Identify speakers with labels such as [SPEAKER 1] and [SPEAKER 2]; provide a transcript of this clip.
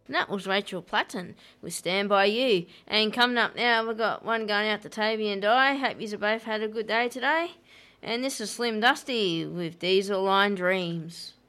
[SPEAKER 1] And that was Rachel Platten with Stand By You. And coming up now, we've got one going out to Toby and Di. Hope you both had a good day today. And this is Slim Dusty with Diesel Line Dreams.